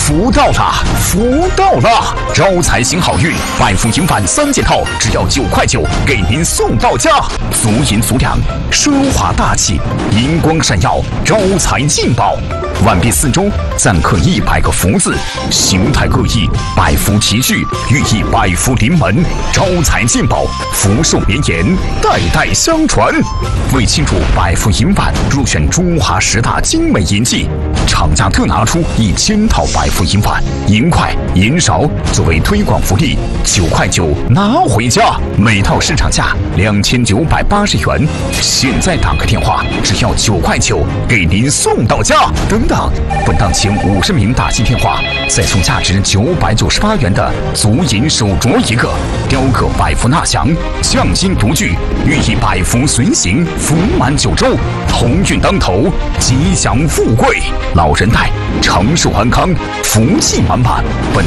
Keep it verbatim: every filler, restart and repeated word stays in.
福到了，福到了！招财行好运，百福银返三件套，只要九块九，给您送到家。足银足粮，奢华大气，银光闪耀，招财进宝。万币四周錾刻一百个福字，形态各异，百福齐聚，寓意百福临门，招财进宝，福寿绵延，代代相传。为庆祝百福银返入选中华十大精美银器，厂家特拿出一千套百福银返，银块、银勺作为推广福利，九块九拿回家，每套市场价两千九百八十元。现在打个电话，只要九块九，给您送到家。等等，本档前五十名打进电话，再送价值九百九十八元的足银手镯一个，雕刻百福纳祥，匠心独具，寓意百福随行，福满九州，鸿运当头，吉祥富贵，老人带长寿安康，福气满满。本